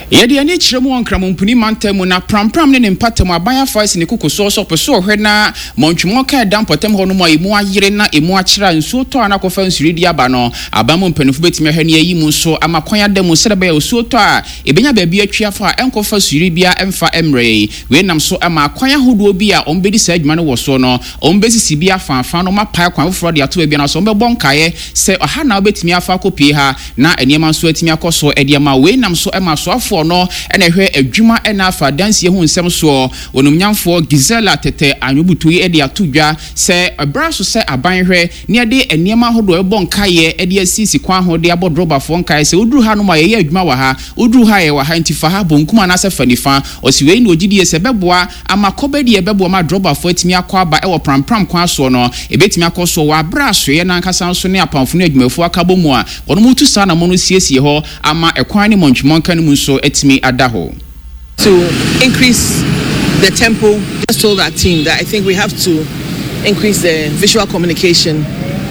Yedi ani chiremu wankramumpuni mantemu na pram ne mpatemu abaya faisi ni kukuso so peso hwena montwumoka dampotem ho no mo emu ayire na emu achira nsuo to anakofa nsiridi aba no abamu mpanufo betimi ahwe ne ayi mu so amakwan ademu serebe ya osuo to a ebenya baabi atwiafa enkofa siribia emfa emre we nam so ama akwan ahodo bi a ombedi sa adwuma no wo so no ombesisi bia fanfan no mapae kwan foforo de ato bia na so ombebɔ nkae se aha na obetimi afa kopie ha na eniema so atimi akoso ediema we nam so ema so afo no ena hwe adwuma ena afa dansie hu nsem so onumnyamfo Gizela tete anyobutu yi ede atodwa se abraso se aban hwe ne ede eniema hodo ebɔ nkae ede asisi kwan ho de abodroba fo nkae se oduru ha no ma ye adwuma wa ha oduru ha ye wa ha ntifa ha bonkuma na se fanifa osiwe ni ogidie se beboa amakobe de beboa ma droba fo atimi akwa ba ewo prampram kwan so no ebetimi akoso wa abraso ye na nkasa so ne apamfo ne adwumafo akabomu a wono mutu sa na mono siesie ho ama ekwan ne montwumonka no mu so atimi adaho to increase the tempo. Just told our team that I think we have to increase the visual communication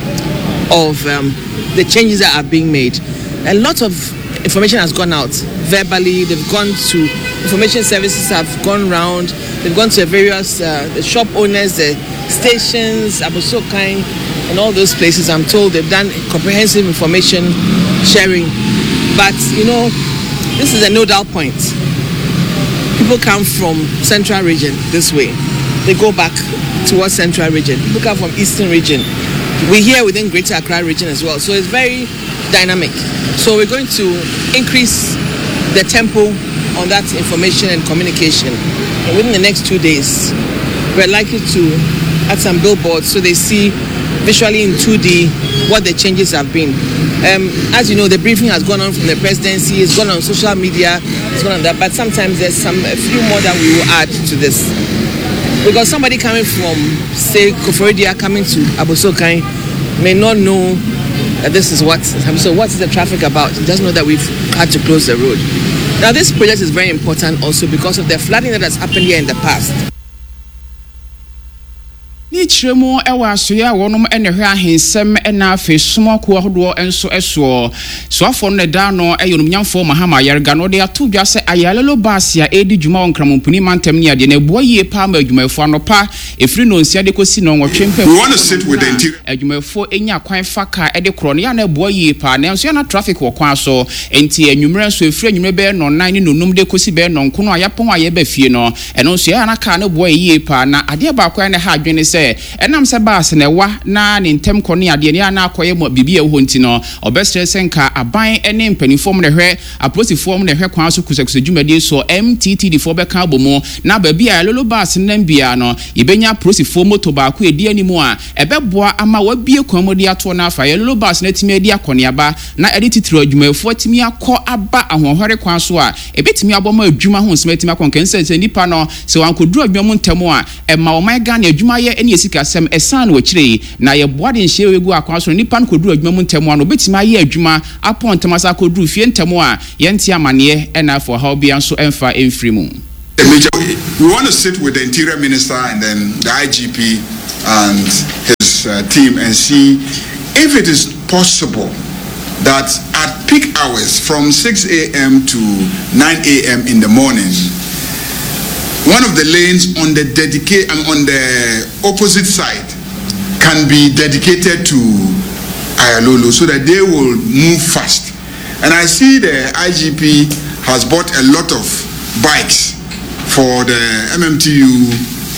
of the changes that are being made. A lot of information has gone out verbally. They've gone to information services, have gone round. They've gone to various the shop owners, the stations, Abosokan, and all those places. I'm told they've done comprehensive information sharing. But you know, this is a nodal point. People come from central region this way. They go back towards central region. People come from eastern region. We're here within Greater Accra region as well. So it's very dynamic. So we're going to increase the tempo on that information and communication. And within the next 2 days, we're likely to add some billboards so they see visually in 2D what the changes have been. As you know, the briefing has gone on from the presidency, it's gone on social media, it's gone on that, but sometimes there's a few more that we will add to this. Because somebody coming from, say, Koforidia coming to Abosokan may not know that this is what, so what's the traffic about? He doesn't know that we've had to close the road. Now this project is very important also because of the flooding that has happened here in the past. Ni chiremu ewa asoya wonom enehwe ahensem ena afesumo ko ahodo enso eso so afo no da no eyonumnyamfo Mahama Yarga no de atodwa se ayalelo basia edi dwuma wonkramompuni mantem ne ade na buaye pa ma adwumafo anopa efiri no nsia de kosi no nwotwempe we want to sit with the interior adwumafo enya kwan faka ede kro no ya na buaye pa na nso ya na traffic wo kwan so enti anwumre so efiri anwumre be no nan ni nonum de kosi be no nkono ayapon aye ba fie no eno nso ya na ka na buaye pa na ade ba kwa na ha adwene se enam se baas na wa na ne ntem kone ade ne ana akoye mo bibia ho nti no obestre senka aban ene mpanifom ne hwe aposifom ne hwe kwan so kusakusa dwumade so MTT fo be ka bomo na ba bia lolo baas nam bia no yebenya prosifom moto ba ko edi animu a ebeboa ama wa bie kwan modi ato na afa lolo baas na timi edi akone aba na edi titiro adwumafo timi akọ aba ahohore kwan so a ebetimi aboma adwuma ho nsema timi akon kanse nipa no se wankoduru adwuma ntemo a ema o man ga na adwuma ye ene esika sem esan wachire na ye boade nhye wegu akwaso nipa nkoduru adwuma ntemo ano betima ye adwuma apon temasa koduru fie ntemo a ye ntia amane ena for how bia so emfa emfrimu. We want to sit with the Interior Minister and then the IGP and his team and see if it is possible that at peak hours from 6 a.m. to 9 a.m. in the morning, one of the lanes on the opposite side can be dedicated to Ayalolo so that they will move fast. And I see the IGP has bought a lot of bikes for the MMTU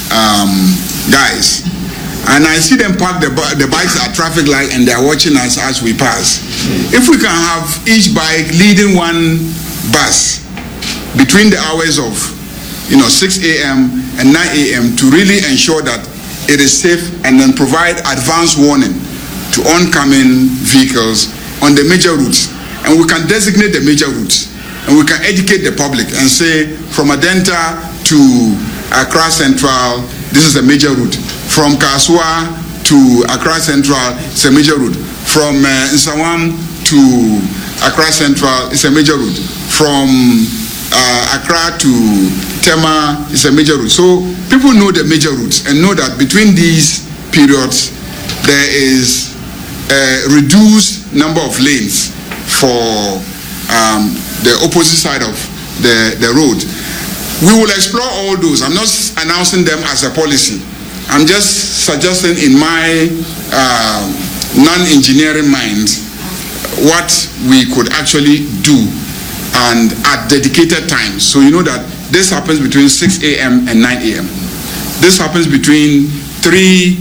guys. And I see them park the bikes at traffic light and they're watching us as we pass. If we can have each bike leading one bus between the hours of 6 a.m. and 9 a.m. to really ensure that it is safe and then provide advance warning to oncoming vehicles on the major routes. And we can designate the major routes and we can educate the public and say from Adenta to Accra Central, this is a major route. From Kasua to Accra Central, it's a major route. From Nsawam to Accra Central, it's a major route. From Accra to Tema is a major route. So people know the major routes and know that between these periods there is a reduced number of lanes for the opposite side of the road. We will explore all those. I'm not announcing them as a policy. I'm just suggesting in my non-engineering mind what we could actually do and at dedicated times. So you know that this happens between 6 a.m. and 9 a.m. This happens between 3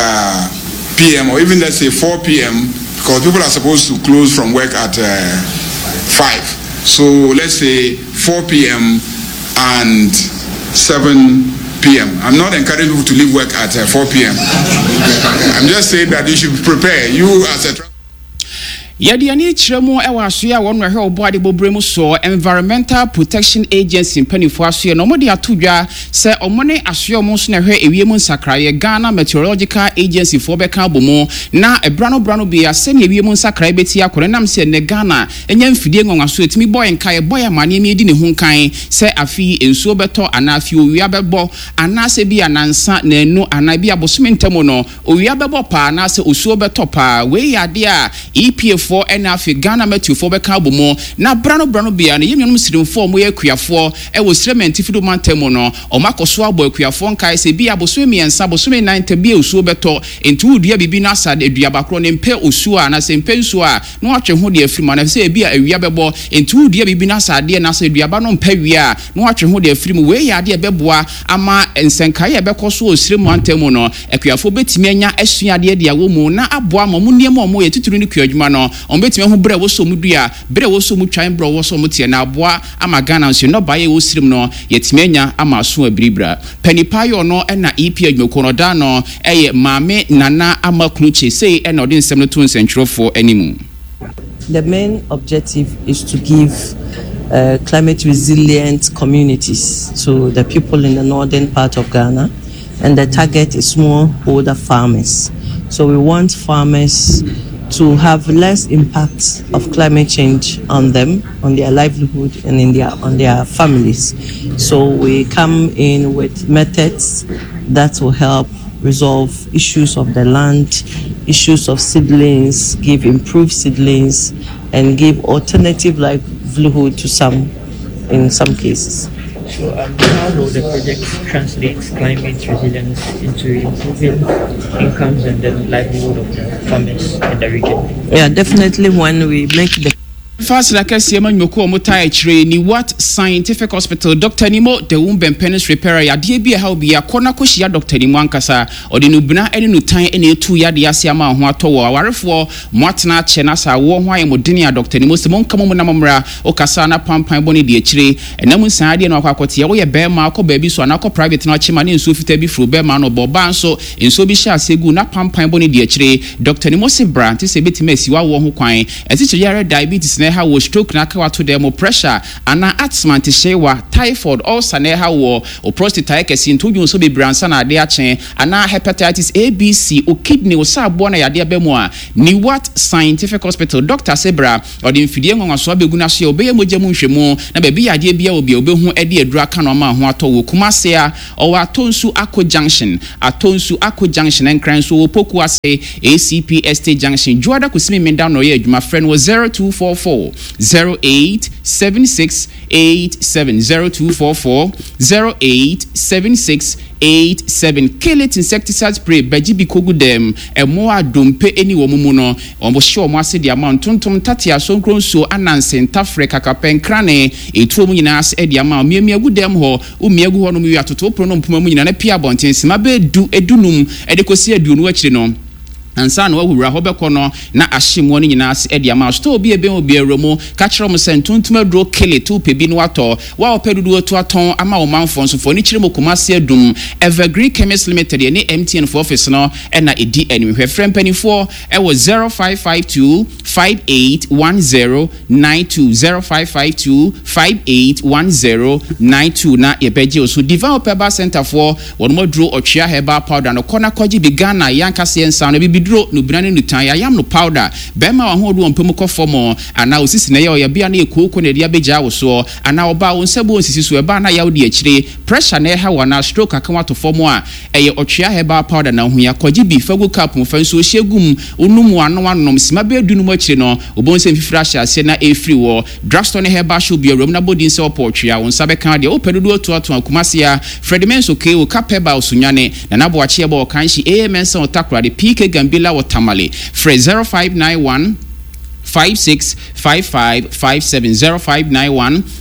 p.m. or even let's say 4 p.m. because people are supposed to close from work at 5. So let's say 4 p.m. and 7 p.m. I'm not encouraging people to leave work at 4 p.m. I'm just saying that you should prepare. You as a Yadiani Chiremo Ewasua one where her body bobremu so Environmental Protection Agency Pennyfoasua no modi atudwa se omone asua mo so na hwe ewiemu sakraye Ghana Meteorological Agency for beka bomo na ebrano bi ase na ewiemu sakraye beti akore nam se ne Ghana enya mfidie ngonwaso etimi boy nkae boy amane mi edi ne ho kan se afi ensuo beto ana afi owia bebo ana se bi anansa na enu ana bi abosome ntemo no owia bebo pa na se osuo beto pa we yade a EPF for NF Ghana Meteo for beka bomo na brano bia na yemnum sirimfo mo yakuafo e wo srementi fido mantemo no o makoso abo akuafo nkai se bia boso miensa boso 9 bia osuo beto enti udua bibi na asade adua bakro ne mpe osuo na se mpe nsuo a no atwe ho de afiri ma na se bia awia bebo enti udua bibi na asade na se adua ba no mpe wia no atwe ho de afiri mu we ya de beboa ama ensenkai e bekoso osrem mantemo no akuafo betimi anya asuade de awo mu na aboa ma mu niam mo ye tuturu ni kuadwuma no on betime ho bre wo so mu dua bre wo so mu twan bro wo so mu tie na aboa ama Ghana nso no baye wo sirim no yetime anya ama so abiribra panipayo no na EP adwumko no da no eye maame nana amaknuche sei na odin sem no to nsentwerofo animu. The main objective is to give climate resilient communities to the people in the northern part of Ghana, and the target is smallholder farmers. So we want farmers to have less impact of climate change on them, on their livelihood, and on their families. So we come in with methods that will help resolve issues of the land, issues of seedlings, give improved seedlings, and give alternative livelihood to some, in some cases. So how will the project translate climate resilience into improving incomes and the livelihood of the farmers in the region? Yeah, definitely when we make the First, like I say, man, you call Mutai ni what scientific hospital, Dr. Nimo, the womb and penis repairer, ya DB, how be a corner kushia, Dr. Nimankasa, or the Nubna, any new time, any 2 year, the Asiama, Huatoa, Warifo, Matna, Chenasa, Wahai, Modinia, Dr. Nimo, Simon Kamamura, Okasana, Pampa, Boni, the Chile, and Namun Sadi and Okakotia, we a bear marco baby, so anako private Nachimani, and Sufite through Bearman or Bobanso, in Sobisha, Segu, na Pampa, Boni, the Chile, Dr. Nimo Brand, is a bit messy, Wahu Quine, as it's a year diabetes. How was stroke na kawa to demo pressure ana asthma te shewa typhoid ulcer na ha wo o prostate kesi ntoju so be bransa na ade achen ana hepatitis ABC o kidney o sabo na yade abemu a ni what scientific hospital Dr. Sebra o de mfidie ngonwa so abegu na so obeye moja mu nhwemu na be yade bia obi obehu ade adura ka no ma ho ato wo kumase a o atonsu akko junction enkran so opoku ase ACP Estate Junction juada kusimi menda no ye adwuma friend wo 0244 087687 kill it insecticide spray baji bi kogu dem emo adompe eni wo mumu no ombo show mo ase dia man tontom tatia so nkronso ananse ntafre kakapen krane etuo mu nyina ase dia ma miamiagu dem ho umiagu ho no mi atoto pro no mpuma mu nyina na pia bonten sima be edunum edekosi aduonu akire no ansa no wawura ho bekono na ahyemo no nyina ase edi ama sto obi ebe obi eromo ka kire mo sentuntum aduro kele to pebi no ato wa opedudu otu aton ama o manfo nso fo ni kire mo komase adum Evergreen Chemist Limited ni MTN for office no na edi enwi hwe frempani4 e wo 0552 581092 0552 na yebeje osu Developer Center for won moduro otwea herbal powder no kona koji bi Ghana yankase ensa no bi aduro no brane no tan yam no powder bema wa ho do ompem kofomo ana osisi na ye oyabia na ekoko na dia beja wo so ana oba wo nsebo osisi so eba na yawo de akire pressure na ha wana stroke akawa to fomo a eye otwea heba powder na ho ya kwaji bi fago cap mo fanso ohyegum onumu ano sima be du no mo akire no obonse mfifira hyase na efri wo drugstore ne heba show bi awram na bodin se opotwea wo nsa be kan de opedudu oto akomase ya Fredimenso ke o kapeba osunyane na nabo achi eba okanshi AMS otakra de PK Gambila Watamale Fre 0591 565557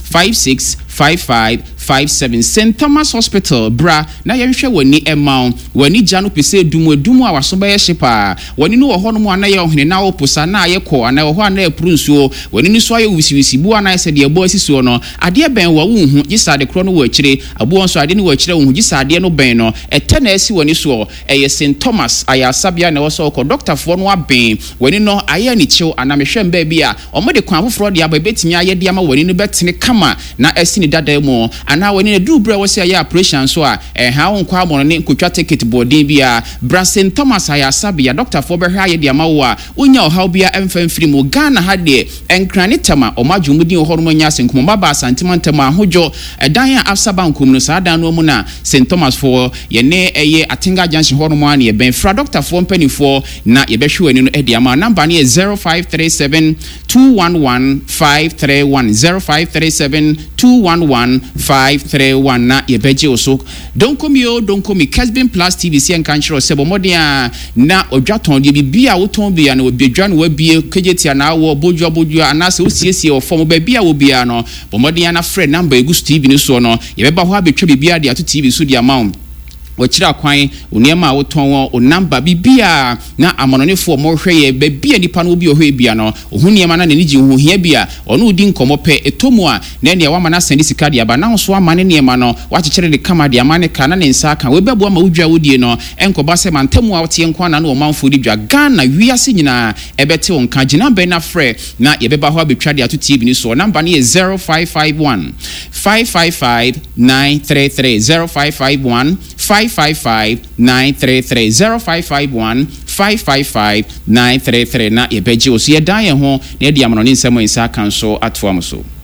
0591565557 St. Thomas Hospital bra na yehwe wani emau wani janu pese dumu awaso ba yehyepa wani no ho no mu anaye ohene na oposa na ayekọ ana ho ana epurunsuo wani ni so aye wisiwisi bu ana ese de ebo asisuo no ade ben wa wunhu gisa de kro no wa kire abo nso ade ne wa kire wunhu gisa ade no ben no ete na asi wani so eye St. Thomas aya sabia na wo so ko doctor fo no aben wani no aye ni chiw ana mehwe mba bia omode kwan afoforo de aba betimi aye de ama wani no betene kama na asi ni dada mu ana wani ne du bra wo se aye operation so a ha won kwa mo ne nkotwa ticket boarding bia bra St. Thomas aya sabia doctor fo be hwa aye de ama wo a onya ohaw bia emfamfiri mu Ghana ha de enkrane tama omadwumudin ohormo nya senkumo baba santimantama ahojo edan a afsabankum no saa dan no mu na St. Thomas fo ye ne eye Atinga Junction hormo an ye ben fra doctor fo mpanifo na ye behwe ani no e de ama number ne 0537 211 531 0537 211 531 na ye beje oso don't come Kesbin Plus TVC and Kanchiro sebo modia na odwaton de bibia woton bia na obedwa no wabie kejetia na wo bojo anase osiesie ofom ba bia wo bia no bomodia na friend number egusu TV ni so no ye beba ho abetwa bibia de ato TV so dia maum wachira kwan oniema woton o number bibia na amononefo mo hweye bebia nipa no obi ohwe bia no ohuniema na nani ji ho hia bia ono udi nkomo pe etomu a na ne wa mana send sika dia ba na so amane niema no wachichere de kama dia mane kana ne nsa kan we bebu ama udwa wodie no enkoba se mantemu a wote nkwa na no manfo di dwa Ghana wiase nyina ebete wonka gina be na frɛ na ye beba ho abetwa dia to TV ni so number ne 0551 555 933 0551 555 933 0551 555 933 na ye beje oso ye dan ye ho na ye di amano ni nsemo nsa kan so atwa mo so